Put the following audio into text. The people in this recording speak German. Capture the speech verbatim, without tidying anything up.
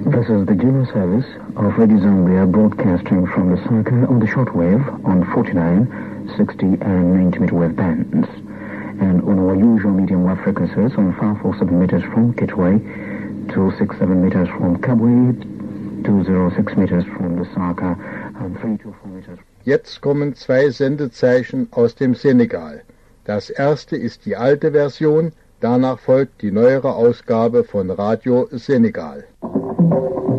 This is the Giro service of Radio Zambia broadcasting from Lusaka on the shortwave on forty-nine, sixty and ninety meter wave bands, and on our usual medium wave frequencies on five four seven meters from Kitwe, two six seven meters from Kabwe, two oh six meters from Lusaka, and three two four meters. Jetzt kommen zwei Sendezeichen aus dem Senegal. Das erste ist die alte Version, danach folgt die neuere Ausgabe von Radio Senegal.